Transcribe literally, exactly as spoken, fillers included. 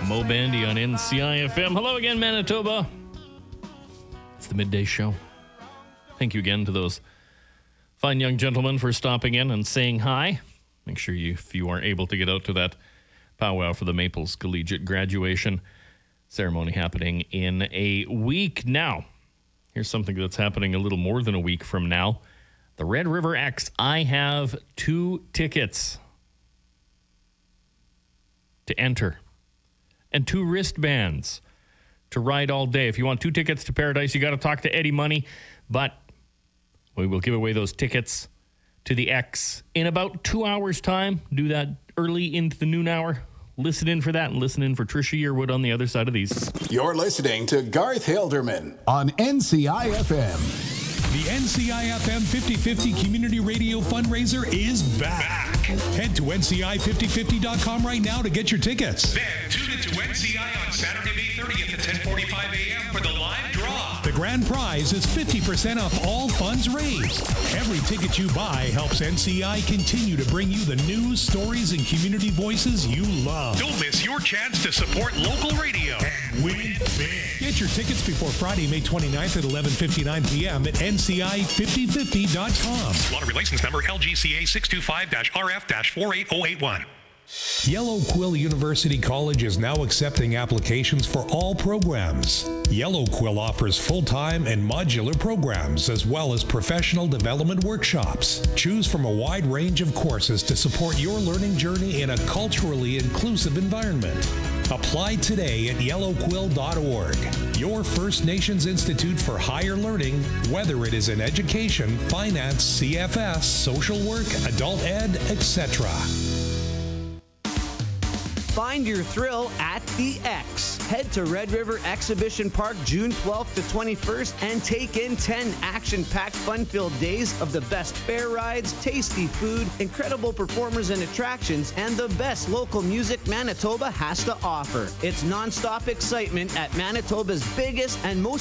Mo Bandy on N C I F M. Hello again, Manitoba. It's the midday show. Thank you again to those fine young gentlemen for stopping in and saying hi. Make sure you, if you are able to get out to that powwow for the Maples Collegiate graduation ceremony happening in a week. Now, here's something that's happening a little more than a week from now. The Red River X. I have two tickets to enter and two wristbands to ride all day. If you want two tickets to Paradise, you got to talk to Eddie Money, but we will give away those tickets to the X in about two hours' time. Do that early into the noon hour. Listen in for that and listen in for Trisha Yearwood on the other side of these. You're listening to Garth Hilderman on N C I F M. The N C I F M fifty fifty Community Radio Fundraiser is back. back. Head to N C I fifty fifty dot com right now to get your tickets. Then tune into N C I on Saturday, May thirtieth at ten forty-five a.m. for the live draw. The grand prize is fifty percent off all funds raised. Every ticket you buy helps N C I continue to bring you the news, stories, and community voices you love. Don't miss your chance to support local radio and win big. Get your tickets before Friday, May twenty-ninth at eleven fifty-nine p.m. at N C I fifty fifty dot com. Lottery license number L G C A six two five R F four eight zero eight one. Yellow Quill University College is now accepting applications for all programs. Yellow Quill offers full-time and modular programs, as well as professional development workshops. Choose from a wide range of courses to support your learning journey in a culturally inclusive environment. Apply today at yellow quill dot org. Your First Nations Institute for Higher Learning, whether it is in education, finance, C F S, social work, adult ed, et cetera. Find your thrill at the X. Head to Red River Exhibition Park June twelfth to twenty-first and take in ten action-packed, fun-filled days of the best fair rides, tasty food, incredible performers and attractions, and the best local music Manitoba has to offer. It's non-stop excitement at Manitoba's biggest and most